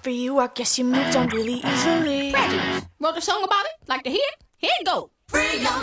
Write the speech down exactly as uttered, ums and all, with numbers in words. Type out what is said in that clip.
for you, I guess you moved on really easily. Prejudice. Wrote a song about it? Like to hear it? Here it go. Free your